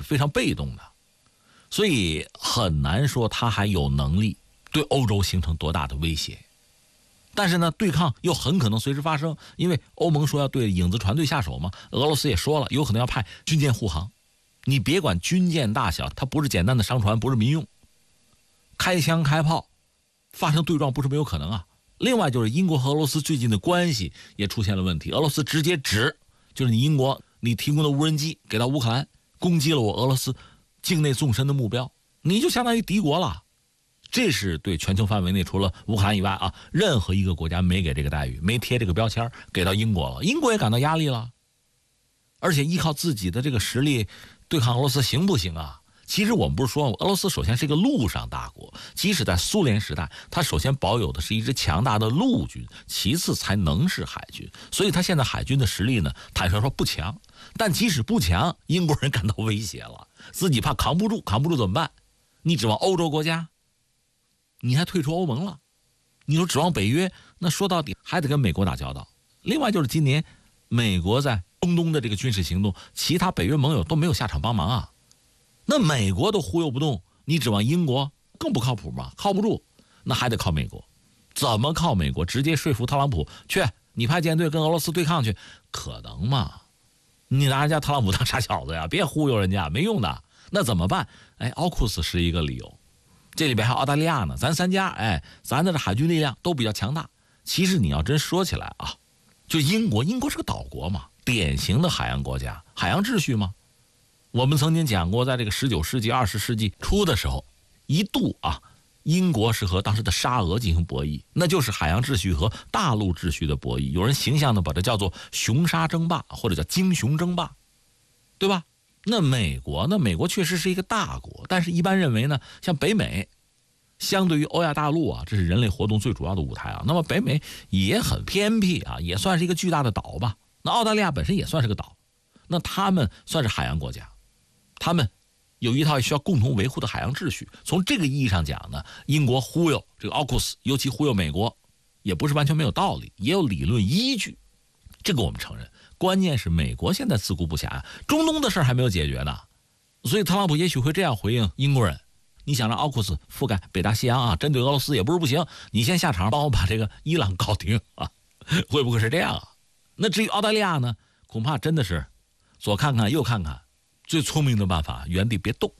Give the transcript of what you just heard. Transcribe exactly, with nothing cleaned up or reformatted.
非常被动的，所以很难说他还有能力对欧洲形成多大的威胁。但是呢，对抗又很可能随时发生，因为欧盟说要对影子船队下手嘛，俄罗斯也说了，有可能要派军舰护航。你别管军舰大小，它不是简单的商船，不是民用，开枪开炮发生对撞不是没有可能啊。另外就是英国和俄罗斯最近的关系也出现了问题，俄罗斯直接指就是你英国你提供的无人机给到乌克兰，攻击了我俄罗斯境内纵深的目标，你就相当于敌国了。这是对全球范围内除了乌克兰以外啊，任何一个国家没给这个待遇，没贴这个标签给到英国了，英国也感到压力了。而且依靠自己的这个实力对抗俄罗斯行不行啊？其实我们不是说俄罗斯首先是一个陆上大国，即使在苏联时代，它首先保有的是一支强大的陆军，其次才能是海军。所以它现在海军的实力呢，坦率说不强。但即使不强，英国人感到威胁了，自己怕扛不住，扛不住怎么办？你指望欧洲国家？你还退出欧盟了？你说指望北约，那说到底还得跟美国打交道。另外就是今年美国在中东的这个军事行动，其他北约盟友都没有下场帮忙啊。那美国都忽悠不动，你指望英国更不靠谱嘛？靠不住，那还得靠美国。怎么靠美国？直接说服特朗普去，你派舰队跟俄罗斯对抗去，可能吗？你拿人家特朗普当傻小子呀？别忽悠人家，没用的。那怎么办？哎，奥库斯是一个理由。这里边还有澳大利亚呢，咱三家，哎，咱的这海军力量都比较强大。其实你要真说起来啊，就英国，英国是个岛国嘛，典型的海洋国家，海洋秩序嘛。我们曾经讲过，在这个十九世纪、二十世纪初的时候，一度啊，英国是和当时的沙俄进行博弈，那就是海洋秩序和大陆秩序的博弈。有人形象的把它叫做熊沙争霸，或者叫鲸熊争霸，对吧？那美国呢？美国确实是一个大国，但是一般认为呢，像北美，相对于欧亚大陆啊，这是人类活动最主要的舞台啊。那么北美也很偏僻啊，也算是一个巨大的岛吧。那澳大利亚本身也算是个岛，那他们算是海洋国家，他们有一套需要共同维护的海洋秩序。从这个意义上讲呢，英国忽悠这个奥库斯，尤其忽悠美国，也不是完全没有道理，也有理论依据，这个我们承认。关键是美国现在自顾不暇，中东的事还没有解决呢，所以特朗普也许会这样回应英国人：你想让奥库斯覆盖北大西洋啊，针对俄罗斯也不是不行，你先下场帮我把这个伊朗搞定啊，会不会是这样啊？那至于澳大利亚呢，恐怕真的是左看看右看看，最聪明的办法原地别动。